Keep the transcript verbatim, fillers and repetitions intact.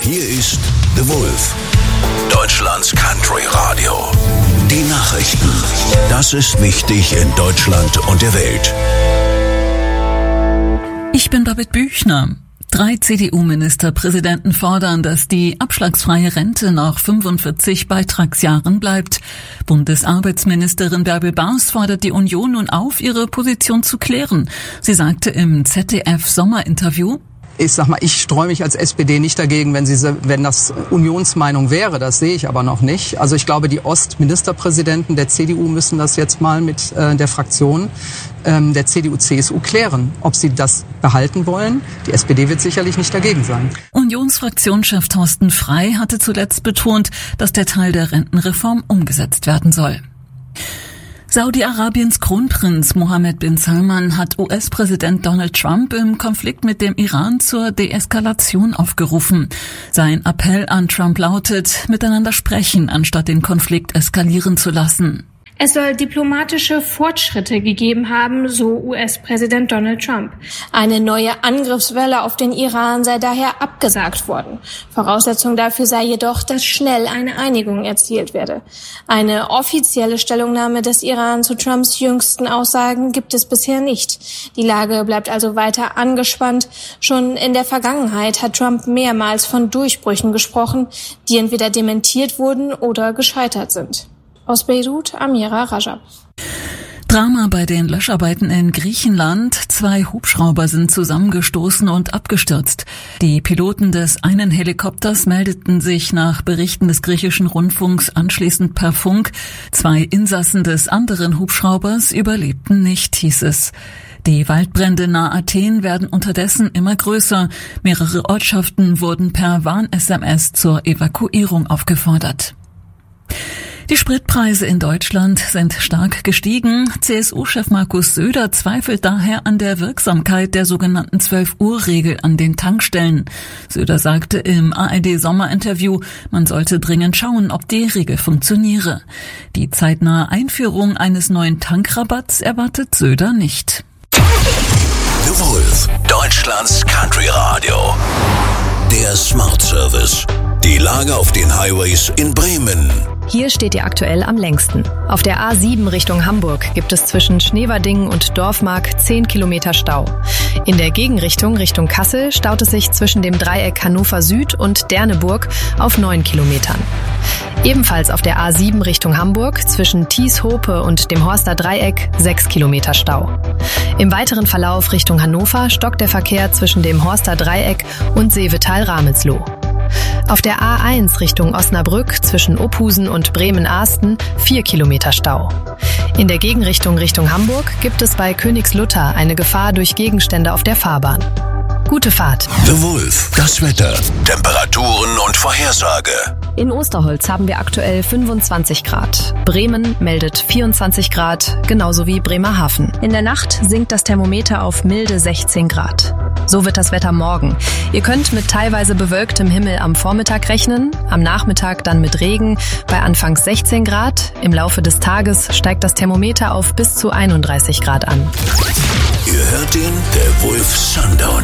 Hier ist The Wolf, Deutschlands Country Radio. Die Nachrichten. Das ist wichtig in Deutschland und der Welt. Ich bin Babette Büchner. Drei C D U-Ministerpräsidenten fordern, dass die abschlagsfreie Rente nach fünfundvierzig Beitragsjahren bleibt. Bundesarbeitsministerin Bärbel Baas fordert die Union nun auf, ihre Position zu klären. Sie sagte im Z D F-Sommerinterview: Ich sag mal, ich streue mich als S P D nicht dagegen, wenn sie, wenn das Unionsmeinung wäre. Das sehe ich aber noch nicht. Also ich glaube, die Ostministerpräsidenten der C D U müssen das jetzt mal mit äh, der Fraktion ähm, der C D U C S U klären, ob sie das behalten wollen. Die S P D wird sicherlich nicht dagegen sein. Unionsfraktionschef Thorsten Frey hatte zuletzt betont, dass der Teil der Rentenreform umgesetzt werden soll. Saudi-Arabiens Kronprinz Mohammed bin Salman hat U S-Präsident Donald Trump im Konflikt mit dem Iran zur Deeskalation aufgerufen. Sein Appell an Trump lautet: miteinander sprechen, anstatt den Konflikt eskalieren zu lassen. Es soll diplomatische Fortschritte gegeben haben, so U S-Präsident Donald Trump. Eine neue Angriffswelle auf den Iran sei daher abgesagt worden. Voraussetzung dafür sei jedoch, dass schnell eine Einigung erzielt werde. Eine offizielle Stellungnahme des Iran zu Trumps jüngsten Aussagen gibt es bisher nicht. Die Lage bleibt also weiter angespannt. Schon in der Vergangenheit hat Trump mehrmals von Durchbrüchen gesprochen, die entweder dementiert wurden oder gescheitert sind. Aus Beirut, Amira Rajab. Drama bei den Löscharbeiten in Griechenland. Zwei Hubschrauber sind zusammengestoßen und abgestürzt. Die Piloten des einen Helikopters meldeten sich nach Berichten des griechischen Rundfunks anschließend per Funk. Zwei Insassen des anderen Hubschraubers überlebten nicht, hieß es. Die Waldbrände nahe Athen werden unterdessen immer größer. Mehrere Ortschaften wurden per Warn-S M S zur Evakuierung aufgefordert. Die Spritpreise in Deutschland sind stark gestiegen. C S U-Chef Markus Söder zweifelt daher an der Wirksamkeit der sogenannten zwölf-Uhr-Regel an den Tankstellen. Söder sagte im A R D-Sommerinterview, man sollte dringend schauen, ob die Regel funktioniere. Die zeitnahe Einführung eines neuen Tankrabatts erwartet Söder nicht. The Wolf, Deutschlands Country Radio. Der Smart Service. Die Lage auf den Highways in Bremen. Hier steht ihr aktuell am längsten. Auf der A sieben Richtung Hamburg gibt es zwischen Schneverdingen und Dorfmark zehn Kilometer Stau. In der Gegenrichtung Richtung Kassel staut es sich zwischen dem Dreieck Hannover Süd und Derneburg auf neun Kilometern. Ebenfalls auf der A sieben Richtung Hamburg zwischen Thies-Hope und dem Horster Dreieck sechs Kilometer Stau. Im weiteren Verlauf Richtung Hannover stockt der Verkehr zwischen dem Horster Dreieck und Seevetal-Ramelsloh. Auf der A eins Richtung Osnabrück zwischen Ophusen und Bremen-Ahsten vier Kilometer Stau. In der Gegenrichtung Richtung Hamburg gibt es bei Königslutter eine Gefahr durch Gegenstände auf der Fahrbahn. Gute Fahrt. The Wolf, das Wetter, Temperaturen und Vorhersage. In Osterholz haben wir aktuell fünfundzwanzig Grad. Bremen meldet vierundzwanzig Grad, genauso wie Bremerhaven. In der Nacht sinkt das Thermometer auf milde sechzehn Grad. So wird das Wetter morgen. Ihr könnt mit teilweise bewölktem Himmel am Vormittag rechnen, am Nachmittag dann mit Regen bei anfangs sechzehn Grad. Im Laufe des Tages steigt das Thermometer auf bis zu einunddreißig Grad an. Ihr hört den The Wolf Sundown.